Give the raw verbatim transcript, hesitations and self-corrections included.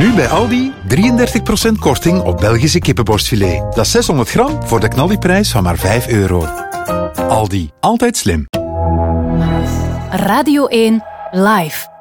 Nu bij Aldi drieëndertig procent korting op Belgische kippenborstfilet. Dat is zeshonderd gram voor de knaldiprijs van maar vijf euro. Aldi, altijd slim. Radio één Live.